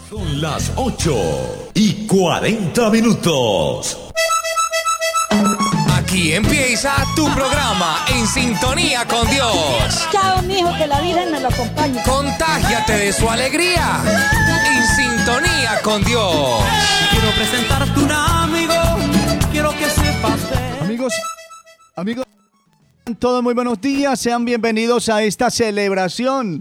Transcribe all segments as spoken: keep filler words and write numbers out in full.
Son las ocho y cuarenta minutos. Aquí empieza tu programa En Sintonía con Dios. Chao, mijo, que la Virgen me lo acompañe. Contágiate de su alegría. En Sintonía con Dios. Quiero presentarte un amigo, quiero que sepas de... Amigos, amigos, todos muy buenos días, sean bienvenidos a esta celebración.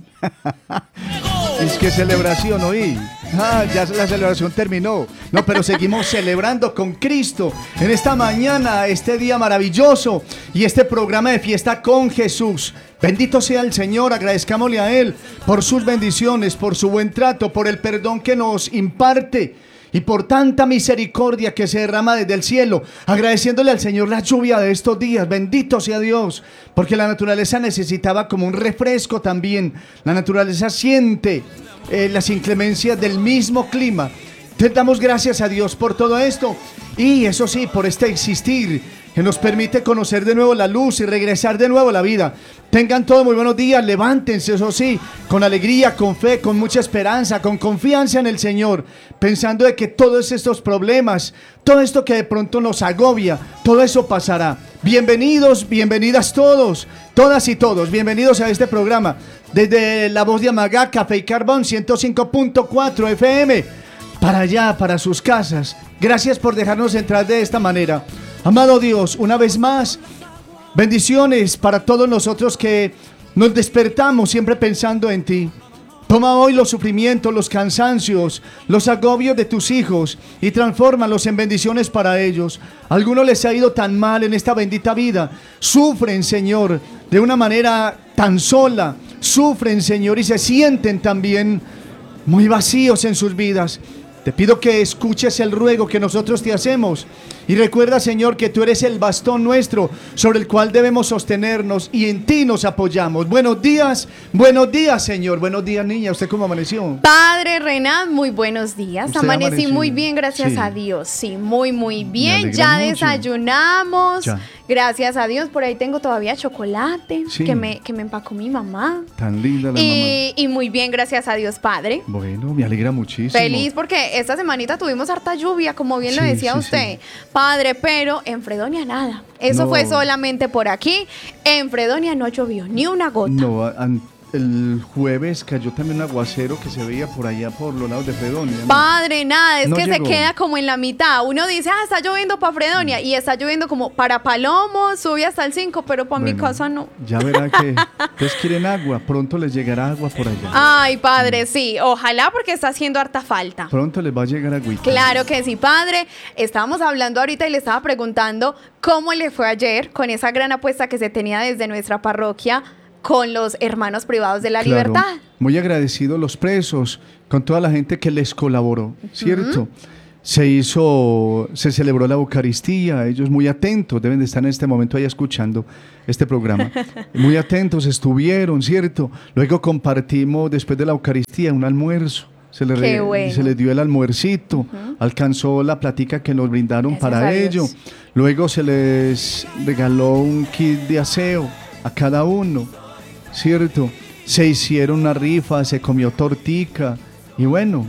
Es que celebración hoy. Ah, ya la celebración terminó. No, pero seguimos celebrando con Cristo en esta mañana, este día maravilloso y este programa de fiesta con Jesús. Bendito sea el Señor, agradezcámosle a Él por sus bendiciones, por su buen trato, por el perdón que nos imparte y por tanta misericordia que se derrama desde el cielo, agradeciéndole al Señor la lluvia de estos días. Bendito sea Dios, porque la naturaleza necesitaba como un refresco también. La naturaleza siente eh, las inclemencias del mismo clima. Te damos gracias a Dios por todo esto y eso sí, por este existir que nos permite conocer de nuevo la luz y regresar de nuevo a la vida. Tengan todos muy buenos días, levántense, eso sí, con alegría, con fe, con mucha esperanza, con confianza en el Señor, pensando de que todos estos problemas, todo esto que de pronto nos agobia, todo eso pasará. Bienvenidos, bienvenidas todos, todas y todos, bienvenidos a este programa, desde La Voz de Amagá, Café y Carbón, ciento cinco punto cuatro F M, para allá, para sus casas. Gracias por dejarnos entrar de esta manera. Amado Dios, una vez más, bendiciones para todos nosotros que nos despertamos siempre pensando en ti. Toma hoy los sufrimientos, los cansancios, los agobios de tus hijos y transfórmalos en bendiciones para ellos. A algunos les ha ido tan mal en esta bendita vida. Sufren, Señor, de una manera tan sola. Sufren, Señor, y se sienten también muy vacíos en sus vidas. Te pido que escuches el ruego que nosotros te hacemos y recuerda, Señor, que tú eres el bastón nuestro sobre el cual debemos sostenernos y en ti nos apoyamos. Buenos días, buenos días, Señor. Buenos días, niña. ¿Usted cómo amaneció? Padre Renan, muy buenos días. Amanecí amaneció? muy bien, gracias Sí. a Dios. Sí, muy, muy Me bien. alegra Ya mucho. desayunamos. Ya. Gracias a Dios. Por ahí tengo todavía chocolate Sí. que me, que me empacó mi mamá. Tan linda la Y, y muy bien, gracias a Dios, Padre. mamá. Bueno, me alegra muchísimo. Feliz porque esta semanita tuvimos harta lluvia, como bien lo Sí, decía sí, usted, sí. Padre, pero en Fredonia nada. Eso No. fue solamente por aquí. En Fredonia no llovió ni una gota. No, an- el jueves cayó también un aguacero que se veía por allá por los lados de Fredonia, ¿no? Padre, nada, es No que llegó. se queda como en la mitad. Uno dice, ah, está lloviendo para Fredonia y está lloviendo como para Palomo, sube hasta el cinco, pero para mi Bueno, casa no. Ya verá que ustedes quieren agua, pronto les llegará agua por allá. Ay, Padre, sí, ojalá porque está haciendo harta falta. Pronto les va a llegar agüita. Claro que sí, Padre. Estábamos hablando ahorita y le estaba preguntando cómo le fue ayer con esa gran apuesta que se tenía desde nuestra parroquia con los hermanos privados de la Claro, libertad. muy agradecidos los presos, con toda la gente que les colaboró, ¿cierto? Se hizo, se celebró la Eucaristía, ellos muy atentos, deben de estar en este momento ahí escuchando este programa. Muy atentos estuvieron, ¿cierto? Luego compartimos después de la Eucaristía un almuerzo. Se les, Qué re- bueno. se les dio el almuercito, alcanzó la platica que nos brindaron Gracias para a Dios. ello. Luego se les regaló un kit de aseo a cada uno, ¿cierto? Se hicieron una rifa, se comió tortica y bueno,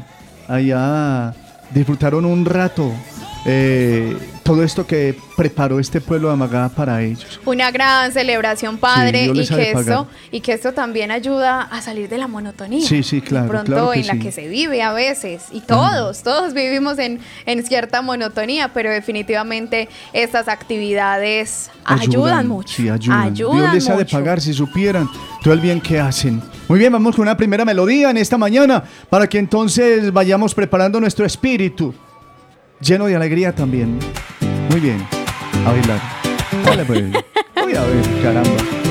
allá disfrutaron un rato eh, todo esto que preparó este pueblo de Amagá para ellos. Una gran celebración, Padre, Sí, Dios y, les ha de que pagar. esto, y que esto también ayuda a salir de la monotonía. Sí, sí, claro, De pronto claro que en la sí. que se vive a veces, y todos, todos vivimos en, en cierta monotonía, pero definitivamente estas actividades ayudan, mucho. Sí, ayudan. Ayudan Dios les ha de mucho. pagar si supieran todo el bien que hacen. Muy bien, vamos con una primera melodía en esta mañana para que entonces vayamos preparando nuestro espíritu lleno de alegría también. Muy bien, a bailar. Dale pues. Voy a ver, caramba.